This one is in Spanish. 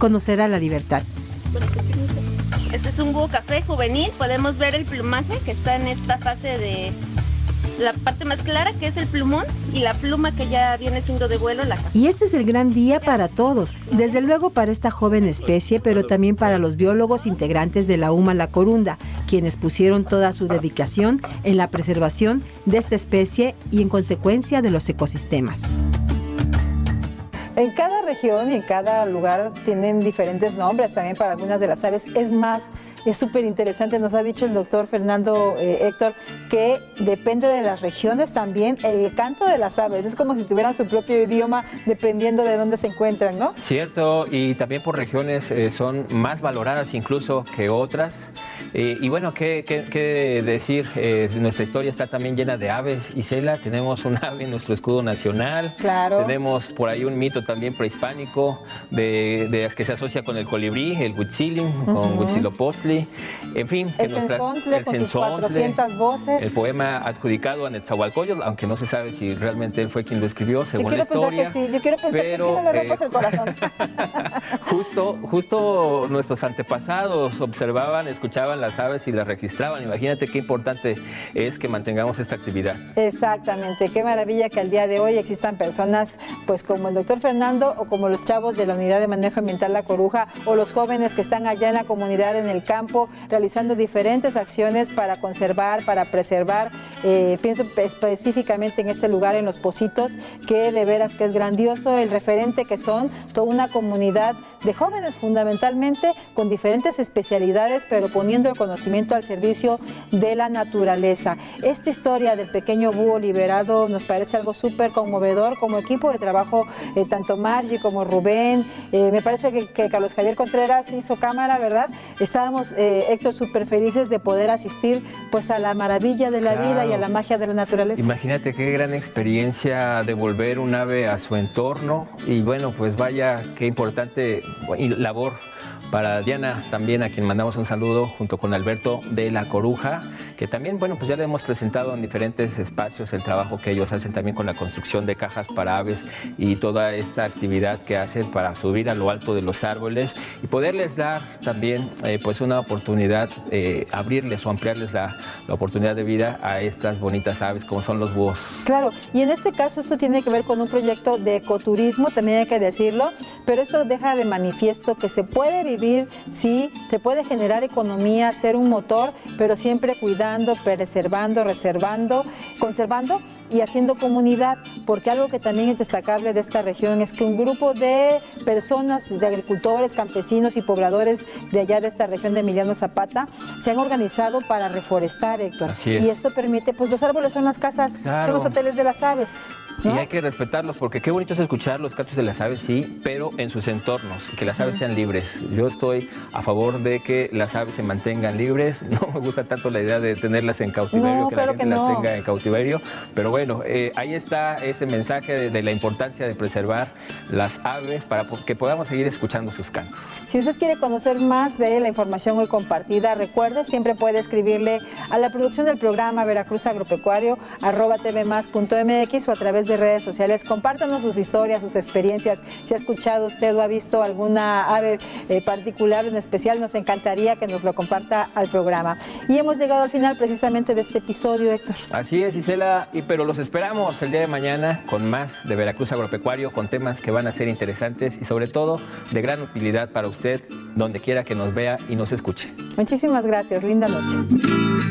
conocerá la libertad. Este es un búho café juvenil. Podemos ver el plumaje que está en esta fase de la parte más clara, que es el plumón, y la pluma que ya viene siendo de vuelo, la café. Y este es el gran día para todos, desde luego para esta joven especie, pero también para los biólogos integrantes de la UMA La Corunda, quienes pusieron toda su dedicación en la preservación de esta especie y en consecuencia de los ecosistemas. En cada región y en cada lugar tienen diferentes nombres también para algunas de las aves. Es más, es súper interesante, nos ha dicho el doctor Fernando Héctor, que depende de las regiones también el canto de las aves. Es como si tuvieran su propio idioma dependiendo de dónde se encuentran, ¿no? Cierto, y también por regiones son más valoradas incluso que otras. Y bueno, ¿qué decir? Nuestra historia está también llena de aves. Isela, tenemos un ave en nuestro escudo nacional. Claro. Tenemos por ahí un mito también prehispánico que se asocia con el colibrí, el huitzilin, con Huitzilopochtli. En fin. El cenzontle con sus 400 voces. El poema adjudicado a Netzahualcóyotl, aunque no se sabe si realmente él fue quien lo escribió, según la historia. Yo quiero pensar que sí, no me rompas el corazón. Justo nuestros antepasados observaban, escuchaban las aves y las registraban. Imagínate qué importante es que mantengamos esta actividad. Exactamente, qué maravilla que al día de hoy existan personas pues como el doctor Fernando o como los chavos de la Unidad de Manejo Ambiental La Coruja o los jóvenes que están allá en la comunidad, en el campo, realizando diferentes acciones para conservar, para preservar. Pienso específicamente en este lugar, en Los Pocitos, que de veras que es grandioso el referente que son, toda una comunidad de jóvenes fundamentalmente con diferentes especialidades, pero poniendo el conocimiento al servicio de la naturaleza. Esta historia del pequeño búho liberado nos parece algo súper conmovedor. Como equipo de trabajo, tanto Margie como Rubén, me parece que Carlos Javier Contreras hizo cámara, ¿verdad? Estábamos, Héctor, súper felices de poder asistir pues a la maravilla de la vida y a la magia de la naturaleza. Imagínate qué gran experiencia devolver un ave a su entorno y bueno, pues vaya, qué importante labor para Diana también, a quien mandamos un saludo, junto con Alberto de La Coruja, que también, bueno, pues ya le hemos presentado en diferentes espacios el trabajo que ellos hacen también con la construcción de cajas para aves y toda esta actividad que hacen para subir a lo alto de los árboles y poderles dar también pues una oportunidad, abrirles o ampliarles la oportunidad de vida a estas bonitas aves como son los búhos. Claro, y en este caso esto tiene que ver con un proyecto de ecoturismo, también hay que decirlo, pero esto deja de manifiesto que se puede vivir, sí, se puede generar economía, ser un motor, pero siempre cuidando, preservando, reservando, conservando y haciendo comunidad, porque algo que también es destacable de esta región es que un grupo de personas, de agricultores, campesinos y pobladores de allá de esta región de Emiliano Zapata se han organizado para reforestar, Héctor. Así es. Y esto permite, pues los árboles son las casas, claro, son los hoteles de las aves, ¿no? Y hay que respetarlos porque qué bonito es escuchar los cantos de las aves, sí, pero en sus entornos, que las aves sean libres. Yo estoy a favor de que las aves se mantengan libres. No me gusta tanto la idea de tenerlas en cautiverio, que la gente las tenga en cautiverio, pero bueno, ahí está ese mensaje de la importancia de preservar las aves para que podamos seguir escuchando sus cantos. Si usted quiere conocer más de la información hoy compartida, recuerde, siempre puede escribirle a la producción del programa Veracruz Agropecuario, @tvmas.mx o a través de redes sociales. Compártanos sus historias, sus experiencias. Si ha escuchado usted o ha visto alguna ave particular en especial, nos encantaría que nos lo comparta al programa. Y hemos llegado al final precisamente de este episodio, Héctor. Así es, Isela, pero los esperamos el día de mañana con más de Veracruz Agropecuario, con temas que van a ser interesantes y sobre todo de gran utilidad para usted, donde quiera que nos vea y nos escuche. Muchísimas gracias, linda noche.